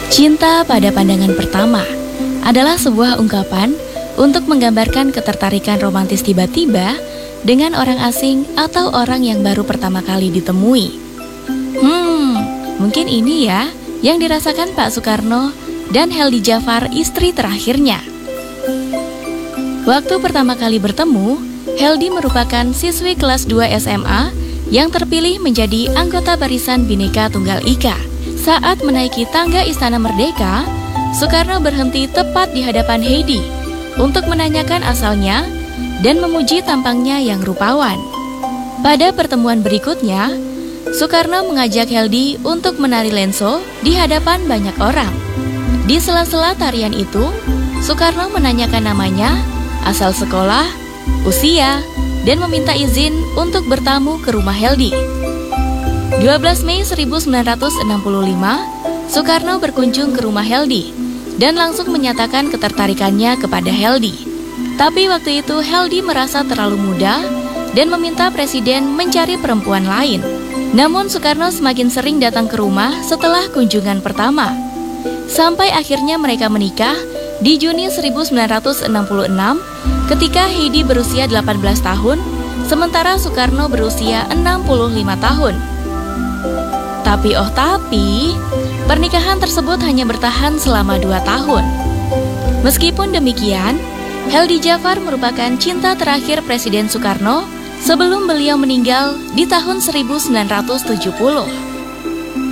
Cinta pada pandangan pertama adalah sebuah ungkapan untuk menggambarkan ketertarikan romantis tiba-tiba dengan orang asing atau orang yang baru pertama kali ditemui. Mungkin ini ya yang dirasakan Pak Soekarno dan Heldy Jafar, istri terakhirnya. Waktu pertama kali bertemu, Heldy merupakan siswi kelas 2 SMA yang terpilih menjadi anggota Barisan Bhinneka Tunggal Ika. Saat menaiki tangga Istana Merdeka, Soekarno berhenti tepat di hadapan Heidi untuk menanyakan asalnya dan memuji tampangnya yang rupawan. Pada pertemuan berikutnya, Soekarno mengajak Heldy untuk menari lenso di hadapan banyak orang. Di sela-sela tarian itu, Soekarno menanyakan namanya, asal sekolah, usia, dan meminta izin untuk bertamu ke rumah Heldy. 12 Mei 1965, Soekarno berkunjung ke rumah Heldy dan langsung menyatakan ketertarikannya kepada Heldy. Tapi waktu itu Heldy merasa terlalu muda dan meminta Presiden mencari perempuan lain. Namun Soekarno semakin sering datang ke rumah setelah kunjungan pertama. Sampai akhirnya mereka menikah di Juni 1966 ketika Heidi berusia 18 tahun, sementara Soekarno berusia 65 tahun. Tapi pernikahan tersebut hanya bertahan selama 2 tahun. Meskipun demikian, Heldy Jafar merupakan cinta terakhir Presiden Soekarno sebelum beliau meninggal di tahun 1970.